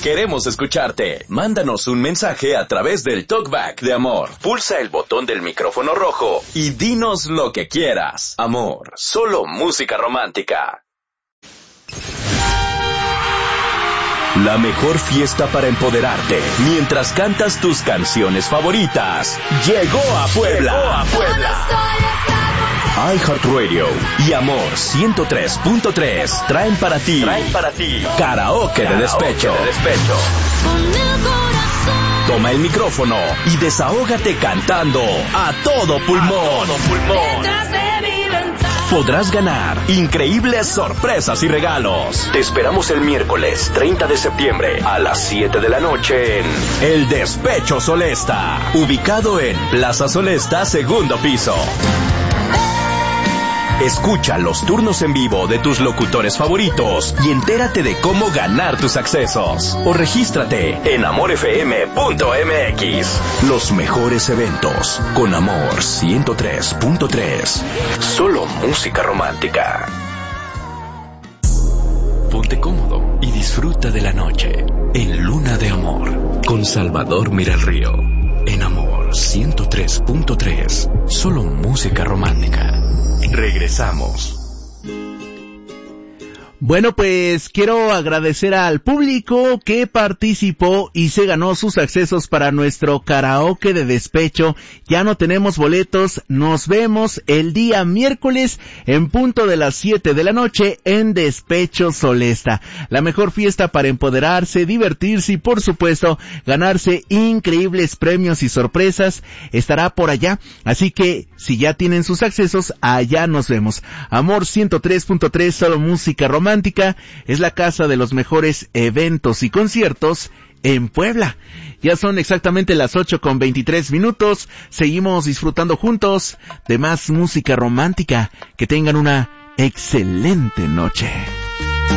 Queremos escucharte. Mándanos un mensaje a través del Talkback de Amor. Pulsa el botón del micrófono rojo y dinos lo que quieras. Amor, solo música romántica. La mejor fiesta para empoderarte mientras cantas tus canciones favoritas llegó a Puebla. iHeartRadio y Amor 103.3 traen para ti Karaoke de Despecho. Toma el micrófono y desahógate cantando a todo pulmón. Podrás ganar increíbles sorpresas y regalos. Te esperamos el miércoles 30 de septiembre a las 7 de la noche en El Despecho Solesta, ubicado en Plaza Solesta, segundo piso. Escucha los turnos en vivo de tus locutores favoritos y entérate de cómo ganar tus accesos. O regístrate en amorfm.mx. Los mejores eventos con Amor 103.3. Solo música romántica. Ponte cómodo y disfruta de la noche en Luna de Amor con Salvador Miralrío. En Amor 103.3. Solo música romántica. Regresamos. Bueno, pues quiero agradecer al público que participó y se ganó sus accesos para nuestro karaoke de despecho. Ya no tenemos boletos, nos vemos el día miércoles en punto de las 7 de la noche en Despecho Solesta. La mejor fiesta para empoderarse, divertirse y por supuesto ganarse increíbles premios y sorpresas estará por allá. Así que si ya tienen sus accesos, allá nos vemos. Amor 103.3, solo música romántica. Es la casa de los mejores eventos y conciertos en Puebla. Ya son exactamente las 8:23. Seguimos disfrutando juntos de más música romántica. Que tengan una excelente noche.